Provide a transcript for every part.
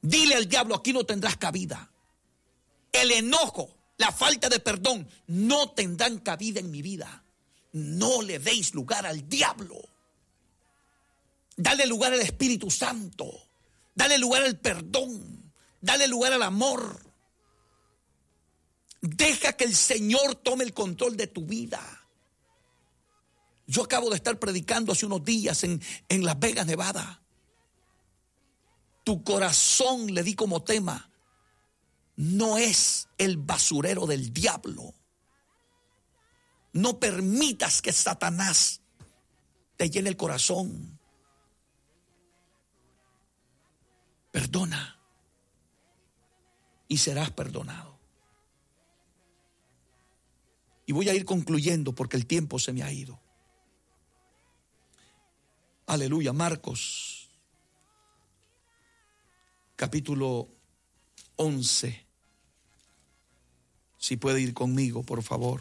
Dile al diablo, aquí no tendrás cabida. El enojo, la falta de perdón no tendrán cabida en mi vida. No le deis lugar al diablo. Dale lugar al Espíritu Santo. Dale lugar al perdón. Dale lugar al amor. Deja que el Señor tome el control de tu vida. Yo acabo de estar predicando hace unos días en Las Vegas, Nevada. Tu corazón, le di como tema, no es el basurero del diablo. No permitas que Satanás te llene el corazón. Perdona y serás perdonado. Y voy a ir concluyendo porque el tiempo se me ha ido. Aleluya. Marcos, capítulo 11. Si puede ir conmigo, por favor.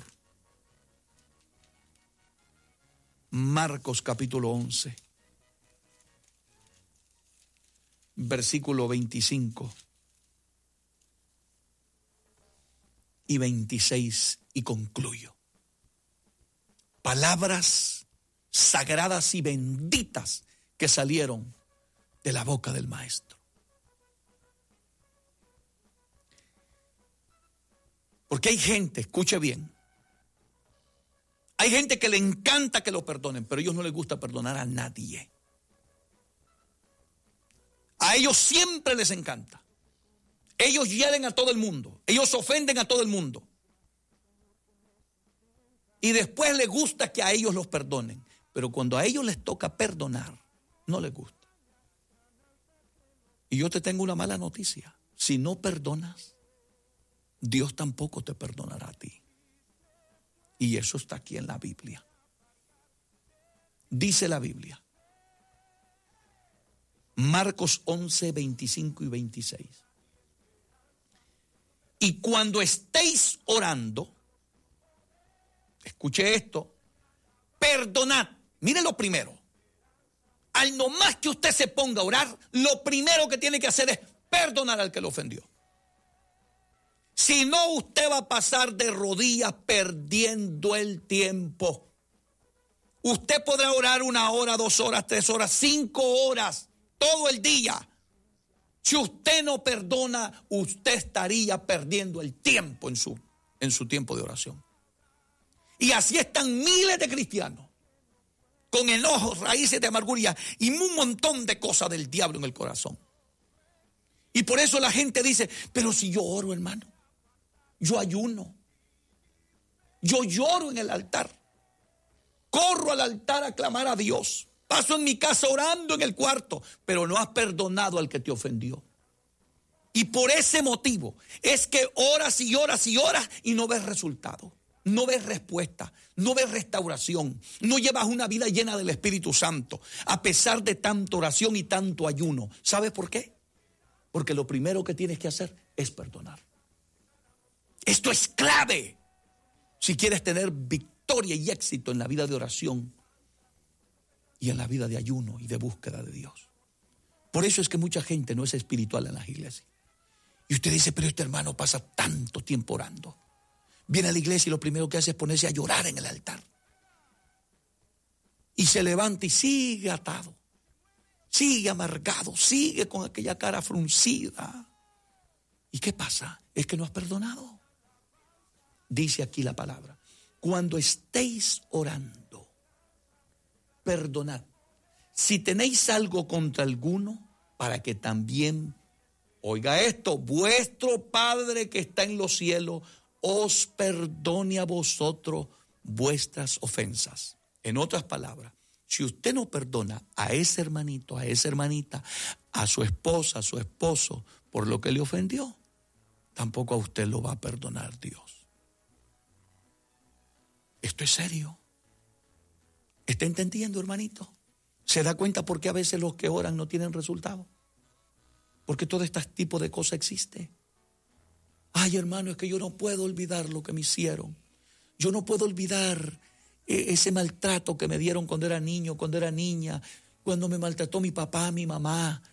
Marcos, capítulo 11. Versículo 25 y 26, y concluyo. Palabras sagradas y benditas que salieron de la boca del Maestro. Porque hay gente, escuche bien, hay gente que le encanta que lo perdonen, pero a ellos no les gusta perdonar a nadie. A ellos siempre les encanta. Ellos hieren a todo el mundo. Ellos ofenden a todo el mundo. Y después les gusta que a ellos los perdonen. Pero cuando a ellos les toca perdonar, no les gusta. Y yo te tengo una mala noticia. Si no perdonas, Dios tampoco te perdonará a ti. Y eso está aquí en la Biblia. Dice la Biblia. Marcos 11, 25 y 26. Y cuando estéis orando, escuche esto, perdonad. Mire lo primero. Al nomás que usted se ponga a orar, lo primero que tiene que hacer es perdonar al que lo ofendió. Si no, usted va a pasar de rodillas perdiendo el tiempo. Usted podrá orar 1 hora, 2 horas, 3 horas, 5 horas, todo el día. Si usted no perdona, usted estaría perdiendo el tiempo en su tiempo de oración. Y así están miles de cristianos, con enojos, raíces de amargura y un montón de cosas del diablo en el corazón. Y por eso la gente dice, pero si yo oro, hermano, yo ayuno, yo lloro en el altar, corro al altar a clamar a Dios, paso en mi casa orando en el cuarto, pero no has perdonado al que te ofendió. Y por ese motivo es que oras y oras y oras y no ves resultado. No ves respuesta, no ves restauración, no llevas una vida llena del Espíritu Santo, a pesar de tanta oración y tanto ayuno. ¿Sabes por qué? Porque lo primero que tienes que hacer es perdonar. Esto es clave si quieres tener victoria y éxito en la vida de oración y en la vida de ayuno y de búsqueda de Dios. Por eso es que mucha gente no es espiritual en las iglesias. Y usted dice, pero este hermano pasa tanto tiempo orando. Viene a la iglesia y lo primero que hace es ponerse a llorar en el altar. Y se levanta y sigue atado, sigue amargado, sigue con aquella cara fruncida. ¿Y qué pasa? Es que no has perdonado. Dice aquí la palabra, cuando estéis orando, perdonad. Si tenéis algo contra alguno, para que también, oiga esto, vuestro Padre que está en los cielos os perdone a vosotros vuestras ofensas. En otras palabras, si usted no perdona a ese hermanito, a esa hermanita, a su esposa, a su esposo, por lo que le ofendió, tampoco a usted lo va a perdonar Dios. Esto es serio. ¿Está entendiendo, hermanito? ¿Se da cuenta por qué a veces los que oran no tienen resultado? Porque todo este tipo de cosas existe. Ay, hermano, es que yo no puedo olvidar lo que me hicieron. Yo no puedo olvidar ese maltrato que me dieron cuando era niño, cuando era niña, cuando me maltrató mi papá, mi mamá.